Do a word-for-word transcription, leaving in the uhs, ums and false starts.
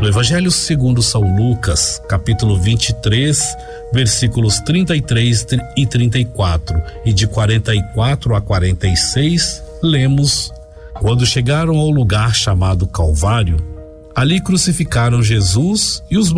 No Evangelho segundo São Lucas, capítulo vinte e três, versículos trinta e três e trinta e quatro, e de quarenta e quatro a quarenta e seis, lemos: quando chegaram ao lugar chamado Calvário, ali crucificaram Jesus e os